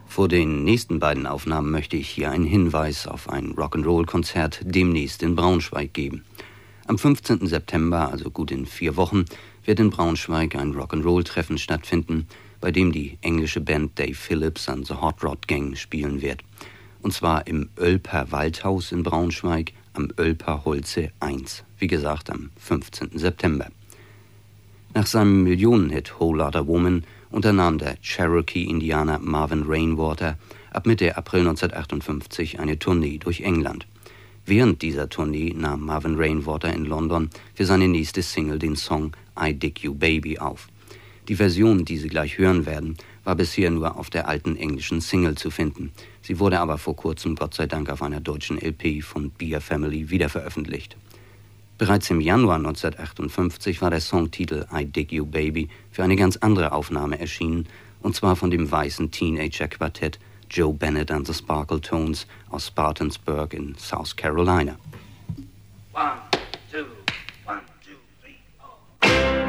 Vor den nächsten beiden Aufnahmen möchte ich hier einen Hinweis auf ein Rock'n'Roll-Konzert demnächst in Braunschweig geben. Am 15. September, also gut in 4 Wochen, wird in Braunschweig ein Rock'n'Roll-Treffen stattfinden, bei dem die englische Band Dave Phillips and the Hot Rod Gang spielen wird. Und zwar im Oelper Waldhaus in Braunschweig am Oelper Holze 1. Wie gesagt, am 15. September. Nach seinem Millionenhit Whole Lotta Woman unternahm der Cherokee-Indianer Marvin Rainwater ab Mitte April 1958 eine Tournee durch England. Während dieser Tournee nahm Marvin Rainwater in London für seine nächste Single den Song I Dig You Baby auf. Die Version, die Sie gleich hören werden, war bisher nur auf der alten englischen Single zu finden. Sie wurde aber vor kurzem Gott sei Dank auf einer deutschen LP von Beer Family wiederveröffentlicht. Bereits im Januar 1958 war der Songtitel I Dig You Baby für eine ganz andere Aufnahme erschienen, und zwar von dem weißen Teenager-Quartett Joe Bennett and the Sparkle Tones aus Spartansburg in South Carolina. 1, 2